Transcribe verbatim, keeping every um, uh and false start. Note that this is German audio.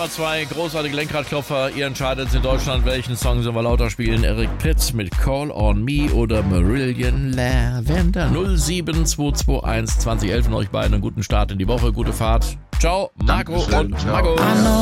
Nummer zwei, großartige Lenkradklopfer. Ihr entscheidet in Deutschland, welchen Song sollen wir lauter spielen. Eric Prydz mit Call on Me oder Marillion Lavender. null sieben zwei zwei eins zwanzig elf. Und euch beiden einen guten Start in die Woche, gute Fahrt. Ciao, Marco Dankeschön, und ciao. Marco.